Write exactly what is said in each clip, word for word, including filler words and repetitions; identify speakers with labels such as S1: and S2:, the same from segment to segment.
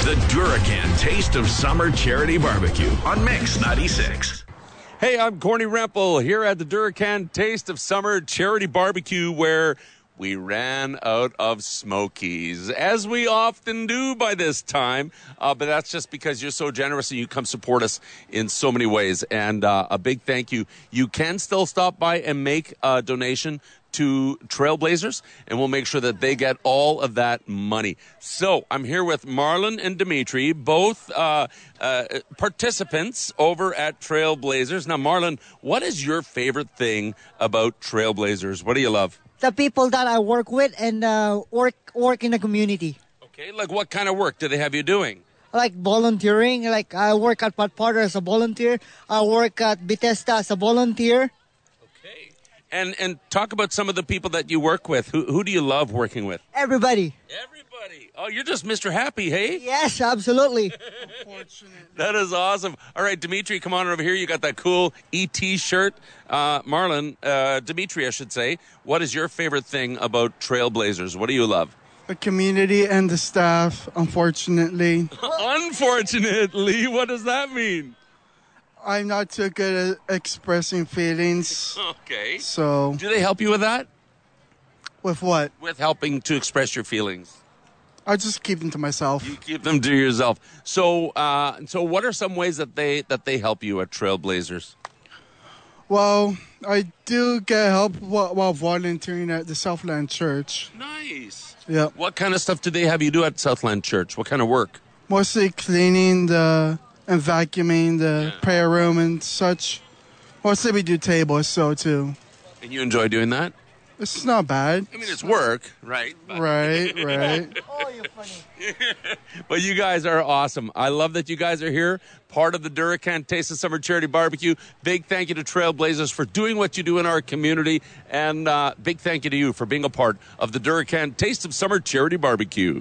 S1: The Duracan Taste of Summer Charity Barbecue on Mix ninety-six.
S2: Hey, I'm Corny Rempel here at the Duracan Taste of Summer Charity Barbecue, where we ran out of Smokies, as we often do by this time. Uh, but that's just because you're so generous and you come support us in so many ways. And uh, a big thank you. You can still stop by and make a donation to Trailblazers, and we'll make sure that they get all of that money. So I'm here with Marlon and Dimitri, both uh, uh, participants over at Trailblazers. Now, Marlon, what is your favorite thing about Trailblazers? What do you love?
S3: The people that I work with and uh, work work in the community.
S2: Okay, like what kind of work do they have you doing?
S3: Like volunteering. Like I work at Pat Potter as a volunteer. I work at Bethesda as a volunteer.
S2: Okay. And and talk about some of the people that you work with. Who who do you love working with?
S3: Everybody.
S2: Everybody. Oh, you're just Mister Happy, hey?
S3: Yes, absolutely.
S2: That is awesome. All right, Dimitri, come on over here. You got that cool E T shirt. Uh, Marlon, uh, Dimitri, I should say, what is your favorite thing about Trailblazers? What do you love?
S4: The community and the staff, unfortunately.
S2: Unfortunately? What does that mean?
S4: I'm not too good at expressing feelings.
S2: Okay.
S4: So.
S2: Do they help you with that?
S4: With what?
S2: With helping to express your feelings.
S4: I just keep them to myself.
S2: You keep them to yourself. So, uh, so what are some ways that they that they help you at Trailblazers?
S4: Well, I do get help while, while volunteering at the Southland Church.
S2: Nice.
S4: Yeah.
S2: What kind of stuff do they have you do at Southland Church? What kind of work?
S4: Mostly cleaning the and vacuuming the yeah. prayer room and such. Mostly we do tables, so too.
S2: And you enjoy doing that?
S4: It's not bad.
S2: I mean, it's work, right? But
S4: right, right.
S3: Oh, you're funny.
S2: But you guys are awesome. I love that you guys are here, part of the Duracan Taste of Summer Charity Barbecue. Big thank you to Trailblazers for doing what you do in our community. And uh, big thank you to you for being a part of the Duracan Taste of Summer Charity Barbecue.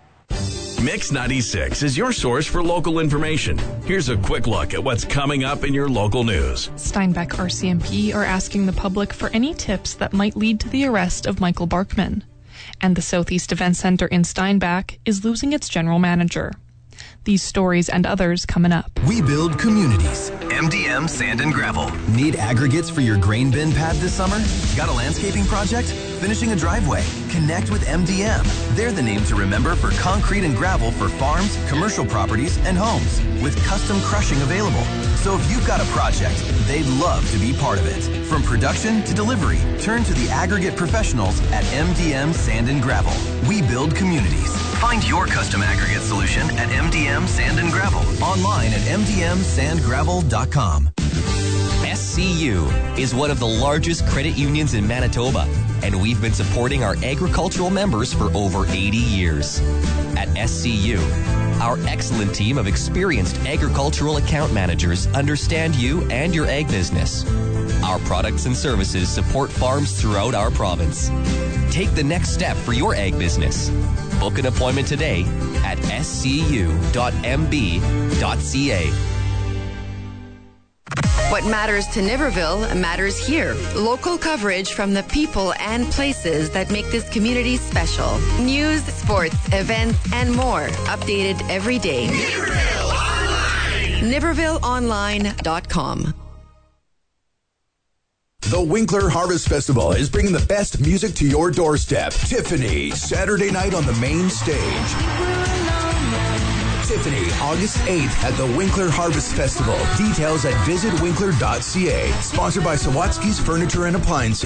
S1: Mix ninety-six is your source for local information. Here's a quick look at what's coming up in your local news.
S5: Steinbeck R C M P are asking the public for any tips that might lead to the arrest of Michael Barkman. And the Southeast Event Center in Steinbeck is losing its general manager. These stories and others coming up.
S6: We build communities.
S7: M D M Sand and Gravel.
S6: Need aggregates for your grain bin pad this summer?
S7: Got a landscaping project? Finishing a driveway? Connect with M D M. They're the name to remember for concrete and gravel for farms, commercial properties, and homes, with custom crushing available. So if you've got a project, they'd love to be part of it. From production to delivery, turn to the aggregate professionals at M D M Sand and Gravel. We build communities. Find your custom aggregate solution at M D M Sand and Gravel. Online at m d m sand gravel dot com.
S8: S C U is one of the largest credit unions in Manitoba, and we've been supporting our agricultural members for over eighty years. At S C U, our excellent team of experienced agricultural account managers understand you and your ag business. Our products and services support farms throughout our province. Take the next step for your ag business. Book an appointment today at s c u dot m b dot c a.
S9: What matters to Niverville matters here. Local coverage from the people and places that make this community special. News, sports, events, and more. Updated every day.
S1: Niverville Online.
S9: Niverville Online dot com.
S10: The Winkler Harvest Festival is bringing the best music to your doorstep. Tiffany, Saturday night on the main stage. Tiffany, August eighth at the Winkler Harvest Festival. Details at visit winkler dot c a. Sponsored by Sawatsky's Furniture and Appliances.